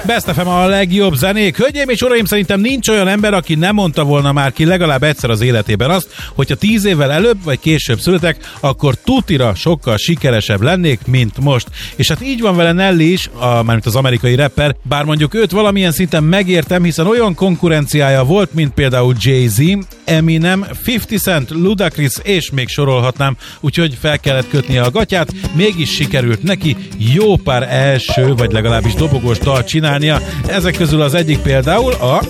Best FM a legjobb zenék. Hölgyeim és uraim, szerintem nincs olyan ember, aki nem mondta volna már ki legalább egyszer az életében azt, hogyha 10 évvel előbb vagy később születek, akkor tutira sokkal sikeresebb lennék, mint most. És hát így van vele Nelly is, mármint az amerikai rapper, bár mondjuk őt valamilyen szinten megértem, hiszen olyan konkurenciája volt, mint például Jay-Z, Eminem, 50 Cent, Ludacris, és még sorolhatnám, úgyhogy fel kellett kötnie a gatyát, mégis sikerült neki jó pár első, vagy legalábbis dobogós dalt csinálnia. Ezek közül az egyik például a